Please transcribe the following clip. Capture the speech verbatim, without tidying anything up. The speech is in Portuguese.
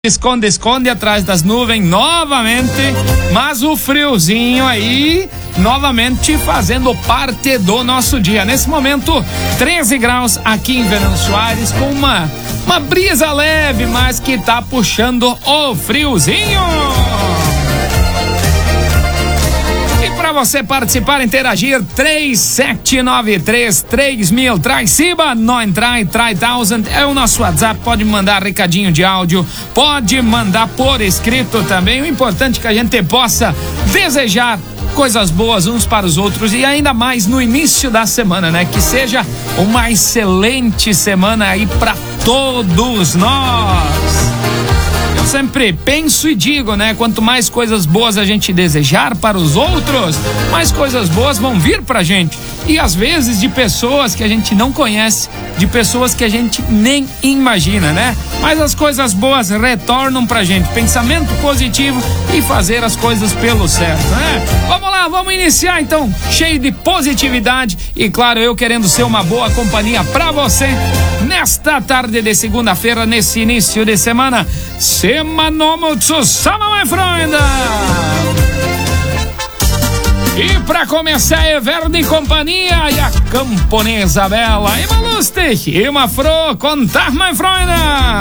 Esconde, esconde atrás das nuvens novamente, mas o friozinho aí novamente fazendo parte do nosso dia. Nesse momento, treze graus aqui em Venâncio Soares, com uma, uma brisa leve, mas que tá puxando o friozinho. Para você participar, interagir, três sete nove três três mil, traz Ciba, não entrar, trai thousand, é o nosso WhatsApp, pode mandar recadinho de áudio, pode mandar por escrito também, o importante é que a gente possa desejar coisas boas uns para os outros e ainda mais no início da semana, né? Que seja uma excelente semana aí para todos nós. Eu sempre penso e digo, né? Quanto mais coisas boas a gente desejar para os outros, mais coisas boas vão vir pra gente. E às vezes de pessoas que a gente não conhece, de pessoas que a gente nem imagina, né? Mas as coisas boas retornam pra gente. Pensamento positivo e fazer as coisas pelo certo, né? Vamos lá, vamos iniciar então, cheio de positividade e claro, eu querendo ser uma boa companhia pra você nesta tarde de segunda-feira, nesse início de semana. Semanomutsu Sama, my friend! E pra começar, é Verde e Companhia e a camponesa bela. E uma lustig, e uma fro, contar, my friend!